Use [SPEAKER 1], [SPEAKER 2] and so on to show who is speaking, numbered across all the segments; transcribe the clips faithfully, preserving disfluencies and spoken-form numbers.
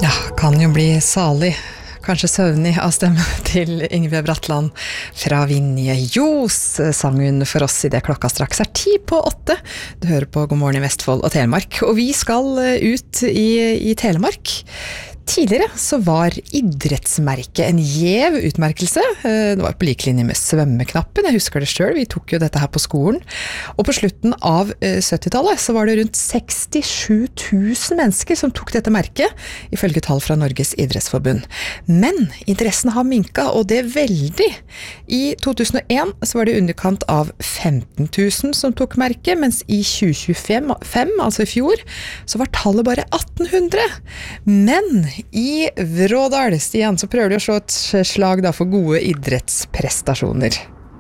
[SPEAKER 1] Ja, kan jo bli salig, kanskje søvnig av stemmen til Yngve Bratland fra Vinje Jos, sang hun for oss i det klokka straks er ti på åtte. Du hører på God morgen i Vestfold og Telemark, og vi skal ut i, i Telemark. Tidligere så var idrettsmerket en gjev utmerkelse. Det var på liklinje med svømmeknappen, jeg husker det selv, vi tok jo dette her på skolen. Og på slutten av syttitallet så var det rundt sekstisju tusen mennesker som tok dette merket, ifølge tall fra Norges idrettsforbund. Men interessen har minket, og det er veldig. I to tusen og en så var det underkant av femten tusen som tok merket, mens i tjue tjuefem, altså i fjor, så var tallet bare atten hundre. Men i Vrådal, Stian, så prøver du å slå et slag da for gode idrettsprestasjoner.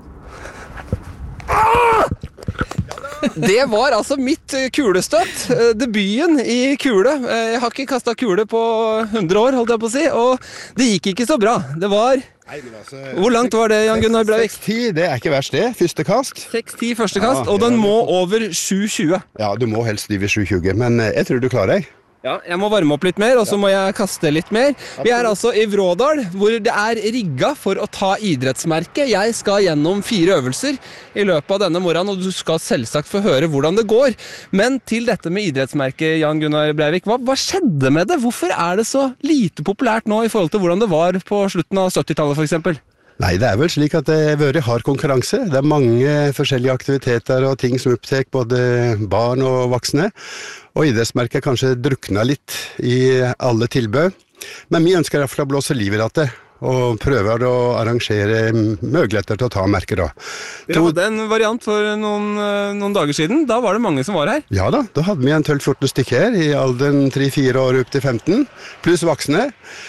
[SPEAKER 2] Det var altså mitt kulestøtt, debuten i kule. Jeg har ikke kastet kule på hundre år, holdt jeg på å si, og det gikk ikke så bra. Det var... Nei, altså, hvor langt var det, Jan Gunnar Breivik?
[SPEAKER 3] seks ti, det er ikke verst det, første kast.
[SPEAKER 2] seks ti første kast, ja, og den må over sju tjue.
[SPEAKER 3] Ja, du må helst drive sju tjue, men jeg tror du klarer deg.
[SPEAKER 2] Ja, jeg må varme opp litt mer, og så må jeg kaste litt mer. Vi er altså i Vrådal, hvor det er rigget for å ta idrettsmerket. Jeg skal gjennom fire øvelser i løpet av denne morgenen, og du skal selvsagt få høre hvordan det går. Men til dette med idrettsmerket, Jan Gunnar Breivik, hva, hva skjedde med det? Hvorfor er det så lite populært nå i forhold til hvordan det var på slutten av syttitallet for eksempel?
[SPEAKER 3] Nei, det er vel slik at det har vært hard konkurranse. Det er mange forskjellige aktiviteter og ting som opptek både barn og voksne. Og idrettsmerket kanskje drukna litt i alle tilbud. Men vi ønsker i hvert fall å blåse liv i dette, og prøver å arrangere muligheter til å ta merker da.
[SPEAKER 2] Dere hadde en variant for noen, noen dager siden. Da var det mange som var her.
[SPEAKER 3] Ja da, da hadde vi en tolv fjorten stykker her, i alderen tre fire år opp til femten, pluss voksne.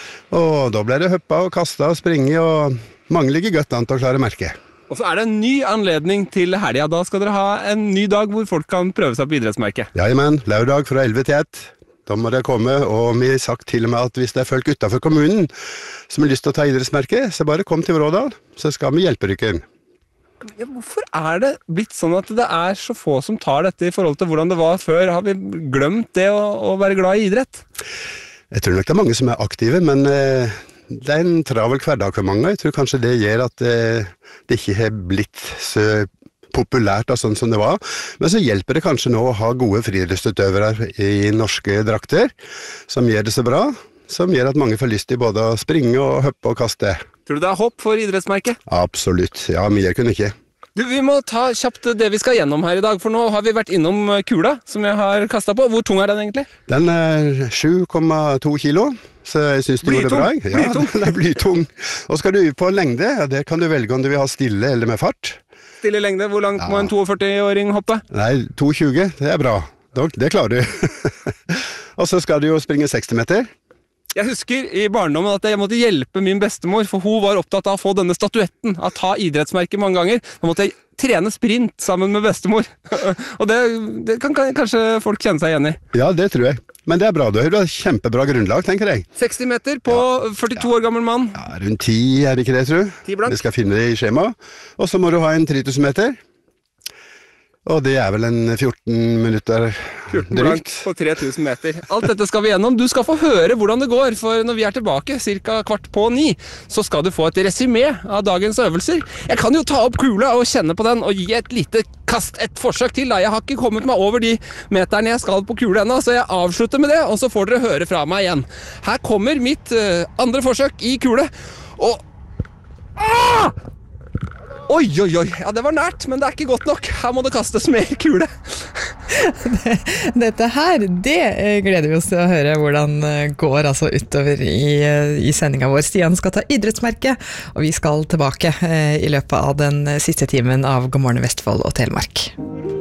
[SPEAKER 3] Og da ble det høppa og kastet og springet, og mange ligger godt an til å klare merket.
[SPEAKER 2] Og så er det en ny anledning til helga. Da skal dere ha en ny dag hvor folk kan prøve seg på idrettsmerket.
[SPEAKER 3] Ja, men lørdag fra elleve til ett. Da må dere komme, og vi har sagt til og med at hvis det er folk utenfor kommunen som har lyst til å ta idrettsmerket, så bare kom til Vrådal, så skal vi hjelpe dere.
[SPEAKER 2] Ja, hvorfor er det blitt sånn at det er så få som tar dette i forhold til hvordan det var før? Har vi glemt det å, å være glad i idrett?
[SPEAKER 3] Jeg tror nok det er mange som er aktive, men eh, det er en travel hverdag for mange. Jeg tror kanskje det gjør at eh, det ikke har blitt så populært da, sånn som det var. Men så hjelper det kanskje nå å ha gode friidrettsutøvere i norske drakter, som gjør det så bra, som gjør at mange får lyst til både å springe og hoppe og kaste.
[SPEAKER 2] Tror du det er hopp for idrettsmerket?
[SPEAKER 3] Absolutt. Ja, mye kunne ikke.
[SPEAKER 2] Du, vi må ta kjapt det vi skal gjennom her i dag, for nå har vi vært innom kula som jeg har kastet på. Hvor tung er den egentlig?
[SPEAKER 3] Den er sju komma to kilo, så jeg synes du gjorde det bra. Ja,
[SPEAKER 2] blytung.
[SPEAKER 3] Den er blytung. Og skal du øve på lengde, ja, det kan du velge om du vil ha stille eller med fart.
[SPEAKER 2] Stille lengde, hvor langt ja. Må en førti-åring hoppe?
[SPEAKER 3] Nei, to tjue, det er bra. Det klarer du. Og så skal du jo springe seksti meter.
[SPEAKER 2] Jeg husker i barndommen at jeg måtte hjelpe min bestemor, for hun var opptatt av å få denne statuetten, av å ta idrettsmerket mange ganger. Da måtte jeg trene sprint sammen med bestemor. Og det, det kan, kan kanskje folk kjenne seg igjen i.
[SPEAKER 3] Ja, det tror jeg. Men det er bra, du har et kjempebra grunnlag, tenker jeg.
[SPEAKER 2] seksti meter på ja. førtito ja. År gammel mann.
[SPEAKER 3] Ja, rundt ti er det ikke det, tror jeg.
[SPEAKER 2] ti blank.
[SPEAKER 3] Vi skal finne det i skjema. Og så må du ha en tre tusen meter. Og det er vel en fjorten minutter
[SPEAKER 2] fjorten blank på tre tusen meter. Alt dette skal vi gjennom. Du skal få høre hvordan det går, for når vi er tilbake, cirka kvart på ni, så skal du få et resymé av dagens øvelser. Jeg kan jo ta opp kula og kjenne på den, og gi et lite kast, et forsøk til. Da. Jeg har ikke kommet meg over de meterne jeg skal på kule ennå, så jeg avslutter med det, og så får dere høre fra meg igjen. Her kommer mitt uh, andre forsøk i kule, og... Ah! Oi, oi, oi. Ja, det var nært, men det er ikke godt nok. Her må det kastes mer kule.
[SPEAKER 1] Dette her, det gleder vi oss til å høre hvordan går altså utover i, i sendingen vår. Stian skal ta idrettsmerket, og vi skal tilbake i løpet av den siste timen av God morgen Vestfold og Telemark.